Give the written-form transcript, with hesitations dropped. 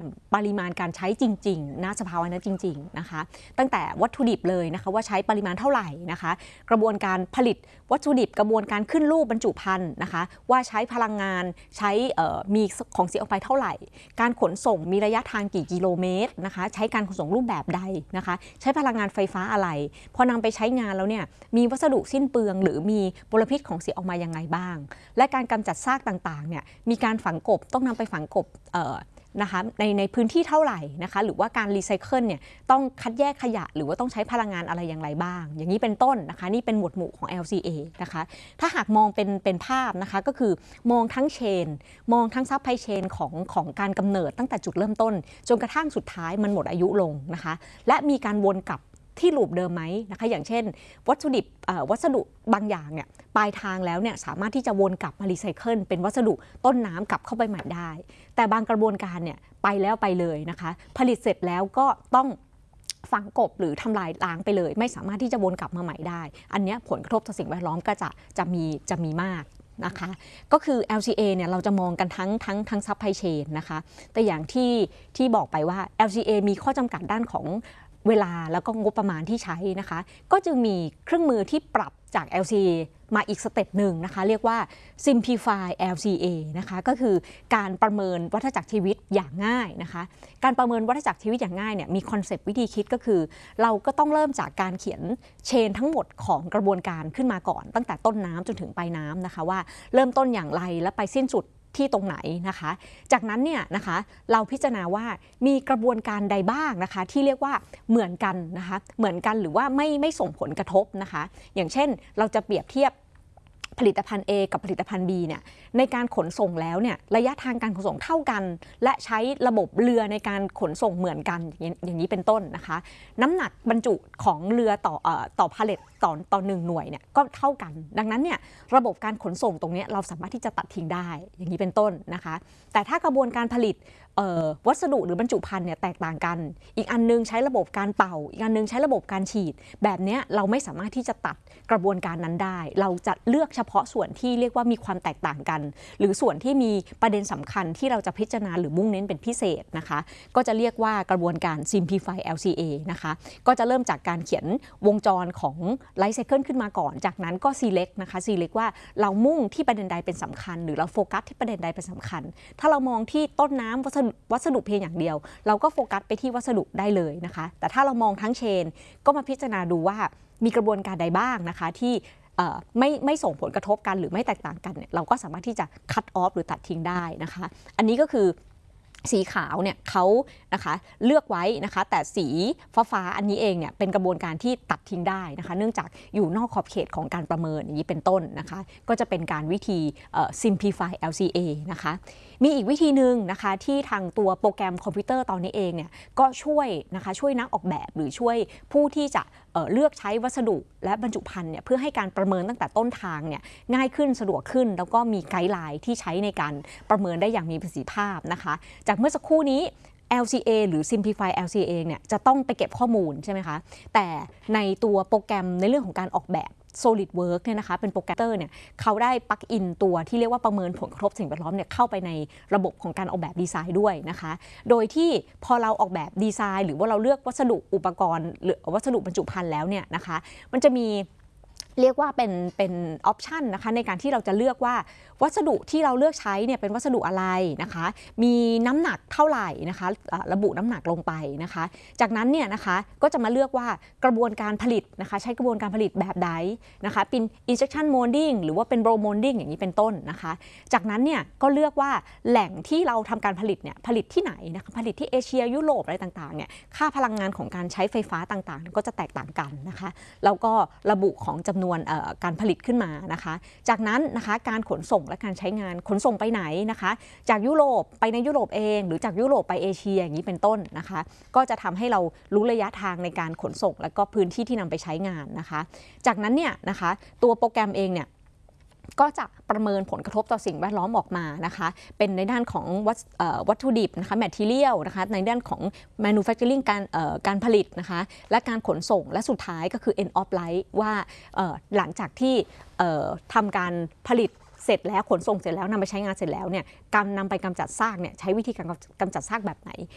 ปริมาณการใช้จริงๆณสภาวะนั้นจริงๆนะคะตั้งแต่วัตถุดิบเลยนะคะว่าใช้ปริมาณเท่าไหร่นะคะกระบวนการผลิตวัตถุดิบกระบวนการขึ้นรูปบรรจุภัณฑ์นะคะว่าใช้พลังงานใช้มีของเสียออกไปเท่าไหร่การขนส่งมีระยะทางกี่กิโลเมตรนะคะใช้การขนส่งรูปแบบใดนะคะใช้พลังงานไฟฟ้าอะไรพอนำไปใช้งานแล้วเนี่ยมีวัสดุสิ้นเปลืองหรือมีมลพิษของเสียออกมายังไงบ้างและการกำจัดซากต่างๆเนี่ยมีการฝังกบต้องนำไปฝังกบนะคะในพื้นที่เท่าไหร่นะคะหรือว่าการรีไซเคิลเนี่ยต้องคัดแยกขยะหรือว่าต้องใช้พลังงานอะไรอย่างไรบ้างอย่างนี้เป็นต้นนะคะนี่เป็นหมวดหมู่ของ LCA นะคะถ้าหากมองเป็นภาพนะคะก็คือมองทั้งเชนมองทั้งซัพพลายเชนของการกำเนิดตั้งแต่จุดเริ่มต้นจนกระทั่งสุดท้ายมันหมดอายุลงนะคะและมีการวนกลับที่ลูปเดิมไหมนะคะอย่างเช่นวัสดุบางอย่างเนี่ยปลายทางแล้วเนี่ยสามารถที่จะวนกลับมารีไซเคิลเป็นวัสดุต้นน้ำกลับเข้าไปใหม่ได้แต่บางกระบวนการเนี่ยไปแล้วไปเลยนะคะผลิตเสร็จแล้วก็ต้องฝังกลบหรือทำลายล้างไปเลยไม่สามารถที่จะวนกลับมาใหม่ได้อันนี้ผลกระทบต่อสิ่งแวดล้อมก็จะมีมากนะคะก็คือ LCA เนี่ยเราจะมองกันทั้งซัพพลายเชนนะคะแต่อย่างที่บอกไปว่า LCA มีข้อจำกัดด้านของเวลาแล้วก็งบประมาณที่ใช้นะคะก็จึงมีเครื่องมือที่ปรับจาก LCA มาอีกสเต็ปหนึ่งนะคะเรียกว่า Simplify LCA นะคะก็คือการประเมินวัฏจักรชีวิตอย่างง่ายนะคะการประเมินวัฏจักรชีวิตอย่างง่ายเนี่ยมีคอนเซปต์วิธีคิดก็คือเราก็ต้องเริ่มจากการเขียนเชนทั้งหมดของกระบวนการขึ้นมาก่อนตั้งแต่ต้นน้ำจนถึงปลายน้ำนะคะว่าเริ่มต้นอย่างไรและไปสิ้นสุดที่ตรงไหนนะคะจากนั้นเนี่ยนะคะเราพิจารณาว่ามีกระบวนการใดบ้างนะคะที่เรียกว่าเหมือนกันนะคะเหมือนกันหรือว่าไม่ส่งผลกระทบนะคะอย่างเช่นเราจะเปรียบเทียบผลิตภัณฑ์ A กับผลิตภัณฑ์ B เนี่ยในการขนส่งแล้วเนี่ยระยะทางการขนส่งเท่ากันและใช้ระบบเรือในการขนส่งเหมือนกันอย่างนี้เป็นต้นนะคะน้ำหนักบรรจุของเรือต่อพาเลตต่อ1หน่วยเนี่ยก็เท่ากันดังนั้นเนี่ยระบบการขนส่งตรงนี้เราสามารถที่จะตัดทิ้งได้อย่างนี้เป็นต้นนะคะแต่ถ้ากระบวนการผลิตวัสดุหรือบรรจุภัณฑ์เนี่ยแตกต่างกันอีกอันนึงใช้ระบบการเป่าอีกอันนึงใช้ระบบการฉีดแบบนี้เราไม่สามารถที่จะตัดกระบวนการนั้นได้เราจะเลือกเฉพาะส่วนที่เรียกว่ามีความแตกต่างกันหรือส่วนที่มีประเด็นสำคัญที่เราจะพิจารณาหรือมุ่งเน้นเป็นพิเศษนะคะก็จะเรียกว่ากระบวนการ Simplify LCA นะคะก็จะเริ่มจากการเขียนวงจรของ Life Cycle ขึ้นมาก่อนจากนั้นก็ Select นะคะ Select ว่าเรามุ่งที่ประเด็นใดเป็นสำคัญหรือเราโฟกัสที่ประเด็นใดเป็นสำคัญถ้าเรามองที่ต้นน้ำวัสดุเพียงอย่างเดียวเราก็โฟกัสไปที่วัสดุได้เลยนะคะแต่ถ้าเรามองทั้งเชนก็มาพิจารณาดูว่ามีกระบวนการใดบ้างนะคะที่ไม่ส่งผลกระทบกันหรือไม่แตกต่างกันเนี่ยเราก็สามารถที่จะ cut off หรือตัดทิ้งได้นะคะอันนี้ก็คือสีขาวเนี่ยเขานะคะเลือกไว้นะคะแต่สีฟ้าอันนี้เองเนี่ยเป็นกระบวนการที่ตัดทิ้งได้นะคะเนื่องจากอยู่นอกขอบเขตของการประเมินอย่างนี้เป็นต้นนะคะก็จะเป็นการวิธี simplify LCA นะคะมีอีกวิธีหนึ่งนะคะที่ทางตัวโปรแกรมคอมพิวเตอร์ตอนนี้เองเนี่ยก็ช่วยนักออกแบบหรือช่วยผู้ที่จะเลือกใช้วัสดุและบรรจุภัณฑ์เนี่ยเพื่อให้การประเมินตั้งแต่ต้นทางเนี่ยง่ายขึ้นสะดวกขึ้นแล้วก็มีไกด์ไลน์ที่ใช้ในการประเมินได้อย่างมีประสิทธิภาพนะคะจากเมื่อสักครู่นี้ LCA หรือ Simplify LCA เนี่ยจะต้องไปเก็บข้อมูลใช่ไหมคะแต่ในตัวโปรแกรมในเรื่องของการออกแบบ SolidWorks เนี่ยนะคะเป็นโปรแกรมเตอร์เนี่ยเขาได้ปลั๊กอินตัวที่เรียกว่าประเมินผลกระทบสิ่งแวดล้อมเนี่ยเข้าไปในระบบของการออกแบบดีไซน์ด้วยนะคะโดยที่พอเราออกแบบดีไซน์หรือว่าเราเลือกวัสดุอุปกรณ์หรือวัสดุบรรจุภัณฑ์แล้วเนี่ยนะคะมันจะมีเรียกว่าเป็นออปชันนะคะในการที่เราจะเลือกว่าวัสดุที่เราเลือกใช้เนี่ยเป็นวัสดุอะไรนะคะมีน้ำหนักเท่าไหร่นะคะระบุน้ำหนักลงไปนะคะจากนั้นเนี่ยนะคะก็จะมาเลือกว่ากระบวนการผลิตนะคะใช้กระบวนการผลิตแบบใดนะคะเป็น injection molding หรือว่าเป็น blow molding อย่างนี้เป็นต้นนะคะจากนั้นเนี่ยก็เลือกว่าแหล่งที่เราทำการผลิตเนี่ยผลิตที่ไหนนะคะผลิตที่เอเชียยุโรปอะไรต่างๆเนี่ยค่าพลังงานของการใช้ไฟฟ้าต่างๆก็จะแตกต่างกันนะคะแล้วก็ระบุของจำนวนการผลิตขึ้นมานะคะจากนั้นนะคะการขนส่งและการใช้งานขนส่งไปไหนนะคะจากยุโรปไปในยุโรปเองหรือจากยุโรปไปเอเชียอย่างนี้เป็นต้นนะคะก็จะทำให้เรารู้ระยะทางในการขนส่งและก็พื้นที่ที่นำไปใช้งานนะคะจากนั้นเนี่ยนะคะตัวโปรแกรมเองเนี่ยก็จะประเมินผลกระทบต่อสิ่งแวดล้อมออกมานะคะเป็นในด้านของวัตถุดิบนะคะ material นะคะในด้านของ manufacturing การผลิตนะคะและการขนส่งและสุดท้ายก็คือ end of life ว่าหลังจากที่ทำการผลิตเสร็จแล้วขนส่งเสร็จแล้วนำไปใช้งานเสร็จแล้วเนี่ยการนำไปกำจัดซากเนี่ยใช้วิธีการกำจัดซากแบบไหน